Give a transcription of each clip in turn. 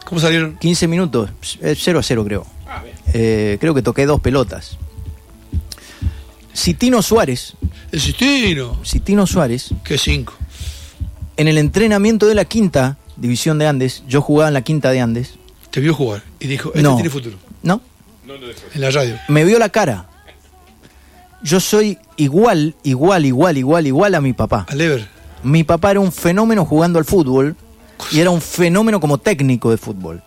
¿Cómo salieron? 15 minutos, 0-0 creo. Creo que toqué 2 pelotas. Citino Suárez. El Citino Suárez. ¿Qué 5? En el entrenamiento de la quinta división de Andes, yo jugaba en la quinta de Andes. Te vio jugar y dijo, no, tiene futuro. No. En la radio. Me vio la cara. Yo soy igual a mi papá. Al Ever. Mi papá era un fenómeno jugando al fútbol y era un fenómeno como técnico de fútbol.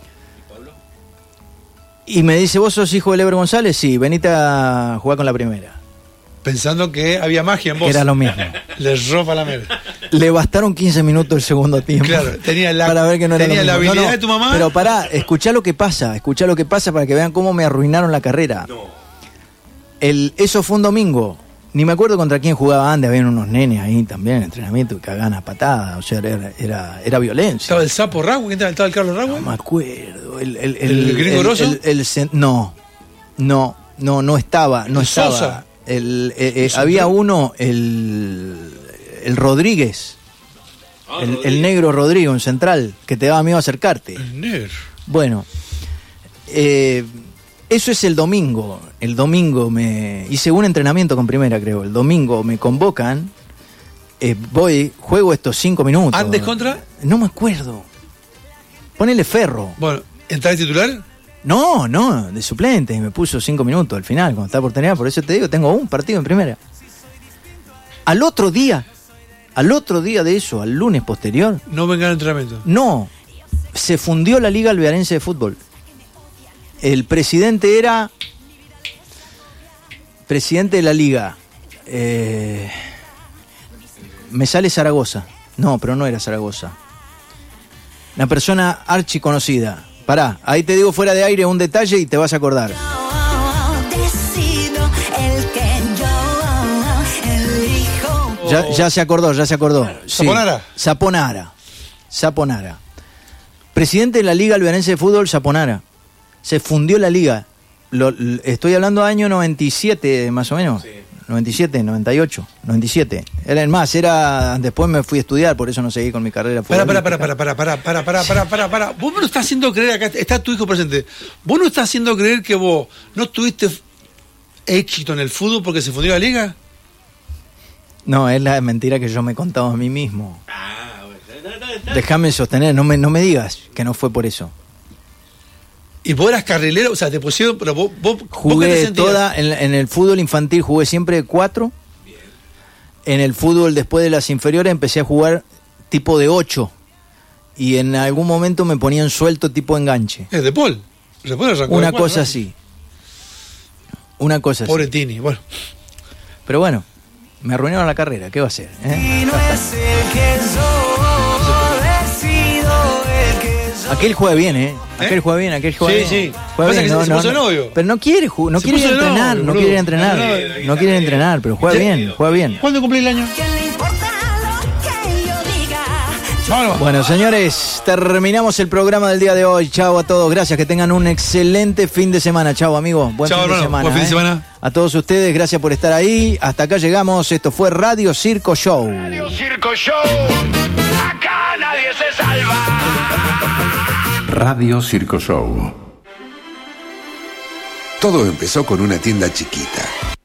Y me dice, ¿vos sos hijo del Ever González? Sí, venite a jugar con la primera. Pensando que había magia en vos. Era lo mismo. Les ropa la mierda. Le bastaron 15 minutos el segundo tiempo. Claro, tenía la, para ver que no era tenía lo mismo. La habilidad de tu mamá. Pero pará, escuchá lo que pasa para que vean cómo me arruinaron la carrera. No. Eso fue un domingo. Ni me acuerdo contra quién jugaba Andes, habían unos nenes ahí también en entrenamiento que cagaban a patadas, o sea, era violencia. ¿Estaba el Sapo Ragüe? ¿Quién estaba el Carlos Ragüe? No me acuerdo. ¿El Gringo Grosso? No estaba. Sosa. Había uno, el Rodríguez, el negro Rodrigo, en central, que te daba miedo acercarte. El negro. Bueno, eso es el domingo. El domingo hice un entrenamiento con primera, creo. El domingo me convocan, juego estos 5 minutos. ¿Antes contra? No me acuerdo. Ponele Ferro. Bueno, ¿entras de titular? No, de suplente. Y me puso 5 minutos al final, cuando estaba por terminar. Por eso te digo, tengo un partido en primera. Al otro día de eso, al lunes posterior. No venga al entrenamiento. No, se fundió la Liga Alvearense de Fútbol. El presidente era... Presidente de la Liga. Me sale Zaragoza. No, pero no era Zaragoza. Una persona archiconocida. Pará, ahí te digo fuera de aire un detalle y te vas a acordar. Ya se acordó. Sí. Saponara. Presidente de la Liga Alvearense de Fútbol, Saponara. Se fundió la liga. Estoy hablando del año 97, más o menos. Sí. 97, 98, 97. Después me fui a estudiar, por eso no seguí con mi carrera. Para. Vos me lo estás haciendo creer, acá está tu hijo presente. Vos no estás haciendo creer que vos no tuviste éxito en el fútbol porque se fundió la liga. No, es la mentira que yo me he contado a mí mismo. Déjame sostener, no me digas que no fue por eso. ¿Y vos eras carrilero? O sea, te pusieron, pero vos jugué toda, en el fútbol infantil jugué siempre 4. Bien. En el fútbol después de las inferiores empecé a jugar tipo de 8. Y en algún momento me ponían suelto tipo enganche. ¿Es de Paul? Una cosa así. Pobre Tini, bueno. Pero bueno, me arruinaron la carrera, ¿qué va a hacer? Y no es el que Aquel juega bien, Aquel juega bien. Sí. Juega bien, se puso novio. Pero no quiere entrenar, pero juega bien. ¿Cuándo cumplís el año? Bueno, señores, terminamos el programa del día de hoy. Chao a todos, gracias, que tengan un excelente fin de semana. Chao, amigos, buen fin de semana. A todos ustedes, gracias por estar ahí. Hasta acá llegamos, esto fue Radio Circo Show. Radio Circo Show, acá nadie se salva. Radio Circo Show. Todo empezó con una tienda chiquita,